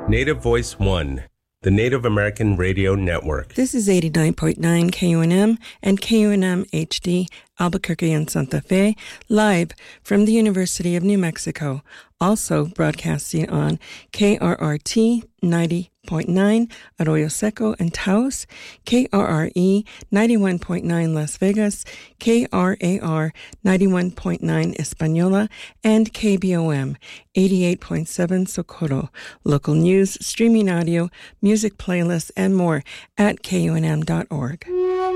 Native Voice One, the Native American Radio Network. This is 89.9 KUNM and KUNM HD, Albuquerque and Santa Fe, live from the University of New Mexico. Also broadcasting on KRRT 90.9 Arroyo Seco and Taos, KRRE 91.9 Las Vegas, KRAR 91.9 Española, and KBOM 88.7 Socorro. Local news, streaming audio, music playlists, and more at KUNM.org.